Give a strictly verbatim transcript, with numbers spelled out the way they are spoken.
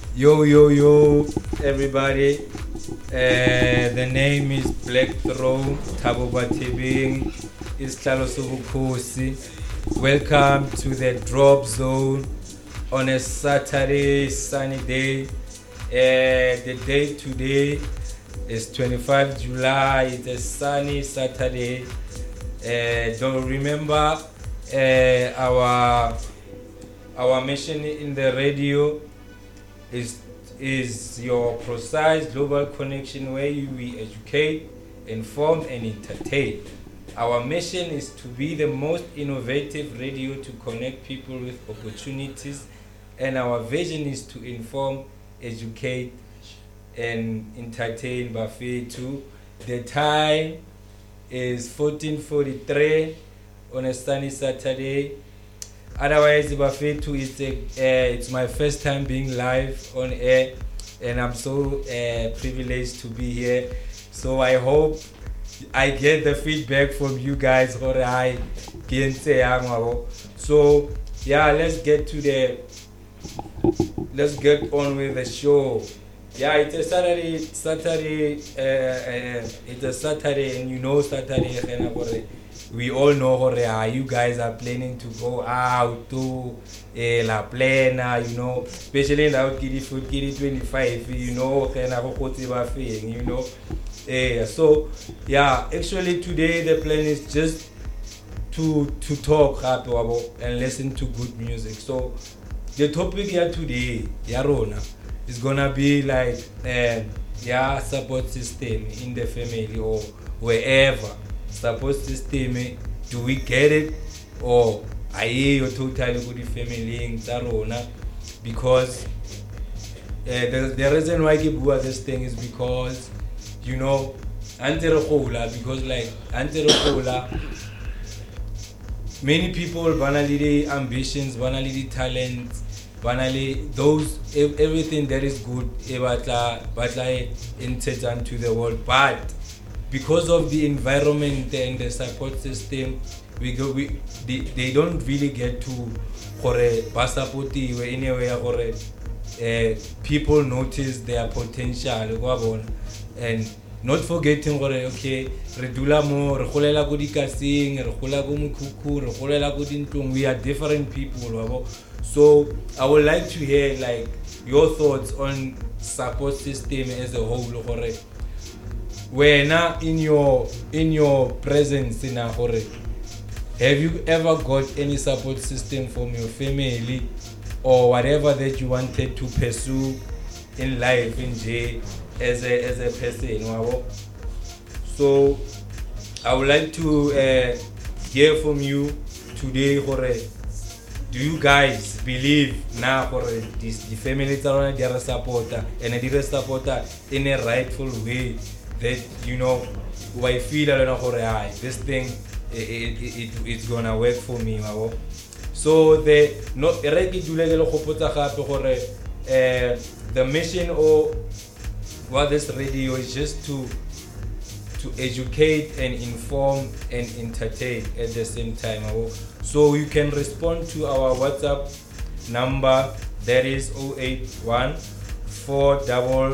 Yo, yo, yo, everybody. Uh, the name is Black Throne, Tabo Batibing, Islalo Subukusi. Welcome to the Drop Zone on a Saturday, sunny day. Uh, the date today is twenty-fifth of July. It's a sunny Saturday. Uh, don't remember uh, our our mission in the radio is is your precise global connection where you we educate, inform and entertain. Our mission is to be the most innovative radio to connect people with opportunities, and our vision is to inform, educate and entertain Buffet too. The time is fourteen forty-three on a sunny Saturday. Otherwise, Buffet too, it's a, uh, it's my first time being live on air, and I'm so uh, privileged to be here. So I hope I get the feedback from you guys. Or I can say, so yeah, let's get to the let's get on with the show. Yeah, it's a Saturday. Saturday. Uh, uh, it's a Saturday, and you know Saturday. We all know how you guys are planning to go out to uh, La Plena, you know, especially in the Kiri Food Kiri twenty-five, you know, you know. Uh, so, yeah, actually today the plan is just to to talk about and listen to good music. So, the topic here today, Yarona, is gonna be like, uh, yeah, support system in the family or wherever. Support system, do we get it, or are you totally good family in Tarona? Because uh, the, the reason why I keep doing this thing is because, you know, Anterokola, because like Anterokola, many people banally ambitions, banally talents, banally those everything that is good but like entered into the world, but because of the environment and the support system, we go. We they, they don't really get to for passpoti or anywhere or uh, people notice their potential, and not forgetting or okay, redula mo re golela go dikasing, re gola go mukhuku, re golela go dintlong. We are different people. So I would like to hear like your thoughts on support system as a whole. When in your in your presence in a hurry, have you ever got any support system from your family or whatever that you wanted to pursue in life in J as a as a person? So I would like to uh, hear from you today. Hore, do you guys believe now hore this the family are their supporter and they supporter in a rightful way? That you know, why feel I don't know how this thing it, it, it, it's gonna work for me. So the no the mission or what this radio is just to to educate and inform and entertain at the same time. So you can respond to our WhatsApp number, that is zero eight one four double